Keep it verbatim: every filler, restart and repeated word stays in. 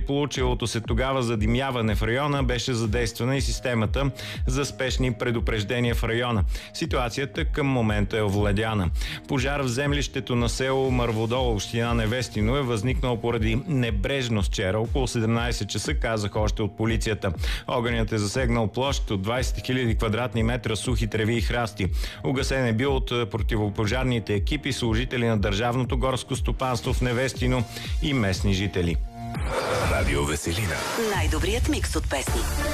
получилото се тогава задимяване в района, беше задействана и системата за спешни предупреждения в района. Ситуацията към момента е овладяна. Пожар в землището на село Мърводол, община Невестино, е възникнал поради небрежност вчера. Около седемнайсет часа, казах още от полицията. Огънят е засегнал площ от двайсет хиляди квадратни метра сухи треви и храсти. Угасен е бил от противопожарните екипи, служители на Държавното горско стопанство в Невестино и местни жители. Радио Веселина. Най-добрият микс от песни.